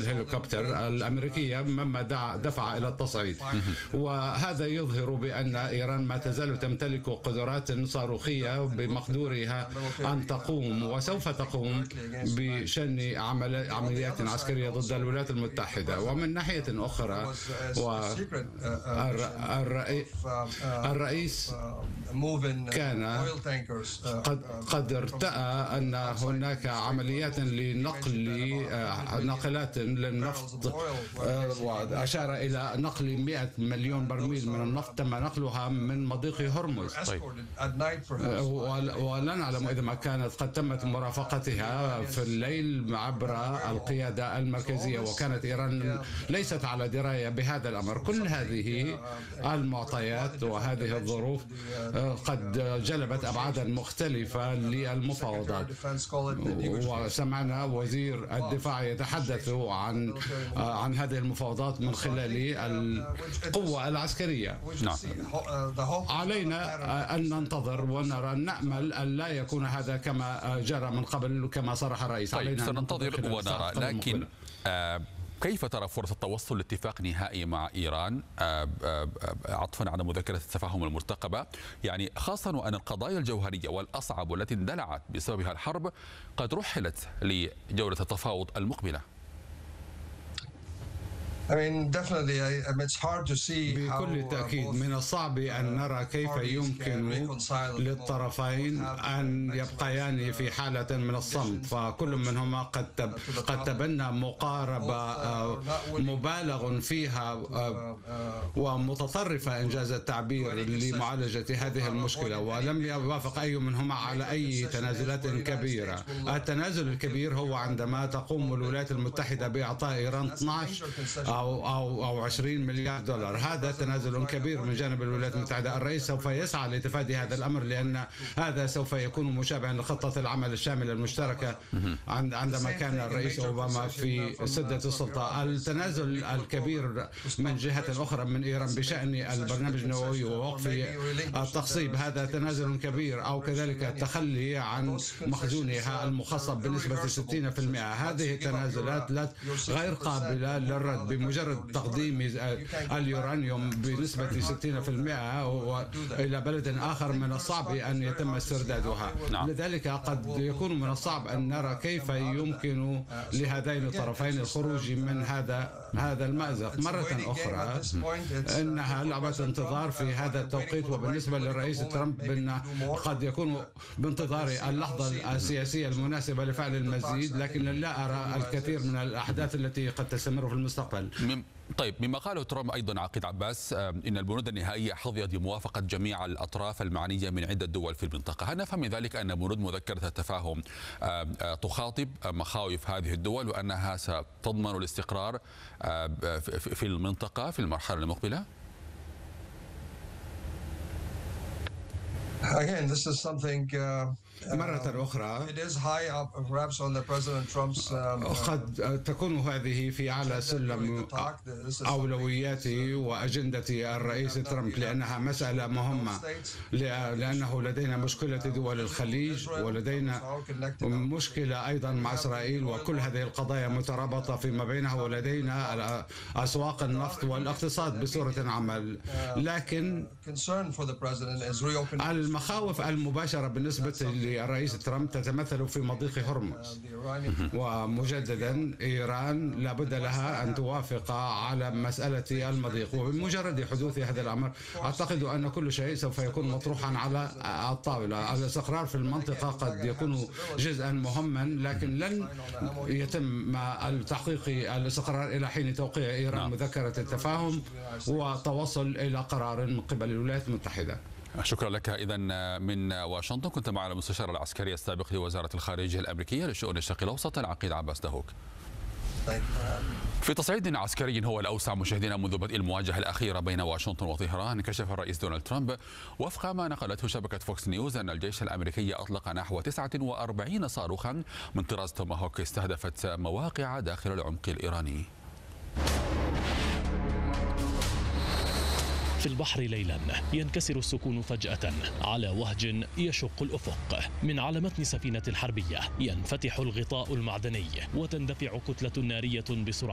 الهليكوبتر الأمريكية، مما دفع إلى التصعيد. وهذا يظهر بأن إيران ما تزال تمتلك قدرات صاروخية بمقدورها أن تقوم وسوف تقوم بشن عمليات عسكرية ضد الولايات المتحدة. ومن ناحية أخرى الرئيس كان قد ارتأى أن هناك عمليات لنقل ناقلات للنفط، وأشار إلى نقل 100 مليون برميل من النفط تم نقلها من مضيق هرمز. ولا نعلم إذا ما كانت قد تمت مرافقتها في الليل عبر القيادة المركزية، وكانت إيران ليست على دراية بهذا الأمر. كل هذه المعطيات وهذه الظروف قد جلبت أبعادا مختلفة للمفاوضات، وسمعنا وزير الدفاع يتحدث عن هذه المفاوضات من خلال القوة العسكرية. علينا أن ننتظر ونرى، نأمل أن لا يكون هذا كما جرى من قبل كما صرح الرئيس. علينا سننتظر ونرى، لكن كيف ترى فرصة التوصل لاتفاق نهائي مع إيران عطفا على مذكرة التفاهم المرتقبة، يعني خاصة وأن القضايا الجوهرية والأصعب والتي اندلعت بسببها الحرب قد رحلت لجولة التفاوض المقبلة؟ بكل تأكيد من الصعب أن نرى كيف يمكن للطرفين أن يبقيان في حالة من الصمت، فكل منهما قد تبنى مقاربة مبالغ فيها ومتطرفة إنجاز التعبير لمعالجة هذه المشكلة، ولم يوافق أي منهما على أي تنازلات كبيرة. التنازل الكبير هو عندما تقوم الولايات المتحدة بإعطاء إيران 12 أو 20 مليار دولار. هذا تنازل كبير من جانب الولايات المتحدة. الرئيس سوف يسعى لتفادي هذا الأمر، لأن هذا سوف يكون مشابها لخطة العمل الشاملة المشتركة عندما كان الرئيس أوباما في سدة السلطة. التنازل الكبير من جهة أخرى من إيران بشأن البرنامج النووي ووقف التخصيب، هذا تنازل كبير، أو كذلك التخلي عن مخزونها المخصب بنسبة 60%. هذه التنازلات غير قابلة للرد. بمجرد تقديم اليورانيوم بنسبة 60% إلى بلد آخر من الصعب أن يتم استردادها. لذلك قد يكون من الصعب أن نرى كيف يمكن لهذين الطرفين الخروج من هذا المأزق. مرة أخرى إنها لعبة انتظار في هذا التوقيت، وبالنسبة للرئيس ترامب إنه قد يكون بانتظار اللحظة السياسية المناسبة لفعل المزيد، لكن لا أرى الكثير من الأحداث التي قد تستمر في المستقبل. طيب، مما قاله ترامب أيضا عقيد عباس إن البنود النهائية حظيت بموافقة جميع الأطراف المعنية من عدة دول في المنطقة، هل نفهم من ذلك أن بنود مذكرة التفاهم تخاطب مخاوف هذه الدول وأنها ستضمن الاستقرار في المنطقة في المرحلة المقبلة؟ مرة أخرى قد تكون هذه في أعلى سلم أولويات وأجندة الرئيس ترامب، لأنها مسألة مهمة، لأنه لدينا مشكلة دول الخليج ولدينا مشكلة أيضا مع إسرائيل، وكل هذه القضايا مترابطة فيما بينها، ولدينا أسواق النفط والاقتصاد بصورة عامة. لكن المخاوف المباشرة بالنسبة للرئيس ترامب تتمثل في مضيق هرمز، ومجددا إيران لابد لها أن توافق على مسألة المضيق، وبمجرد حدوث هذا الأمر أعتقد أن كل شيء سوف يكون مطروحا على الطاولة. الاستقرار في المنطقة قد يكون جزءا مهما، لكن لن يتم التحقيق الاستقرار إلى حين توقيع إيران مذكرة التفاهم وتوصل إلى قرار من قبل الولايات المتحدة. شكرا لك. إذا من واشنطن كنت مع المستشار العسكري السابق لوزارة الخارجية الأمريكية لشؤون الشرق الأوسط العقيد عباس دهوك. في تصعيد عسكري هو الأوسع مشاهدينا منذ بدء المواجهة الأخيرة بين واشنطن وطهران، كشف الرئيس دونالد ترامب وفق ما نقلته شبكة فوكس نيوز أن الجيش الأمريكي أطلق نحو 49 صاروخا من طراز توماهوك استهدفت مواقع داخل العمق الإيراني. في البحر ليلا ينكسر السكون فجأة على وهج يشق الأفق. من على متن سفينة حربية ينفتح الغطاء المعدني وتندفع كتلة نارية بسرعة